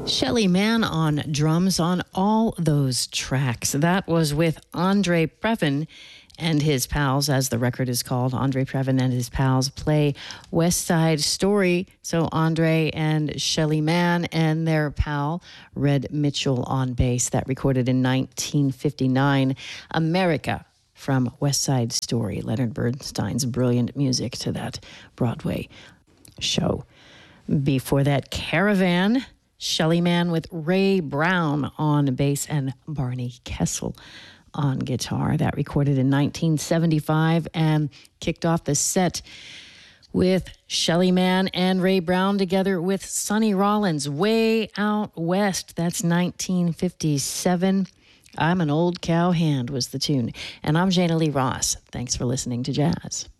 Shelly Manne on drums on all those tracks. That was with Andre Previn and his pals, as the record is called. Andre Previn and his pals play West Side Story. So Andre and Shelly Manne and their pal Red Mitchell on bass. That recorded in 1959. America from West Side Story. Leonard Bernstein's brilliant music to that Broadway show. Before that, Caravan. Shelly Manne with Ray Brown on bass and Barney Kessel on guitar. That recorded in 1975 and kicked off the set with Shelly Manne and Ray Brown together with Sonny Rollins, Way Out West. That's 1957. I'm an Old Cowhand was the tune. And I'm Jana Lee Ross. Thanks for listening to Jazz.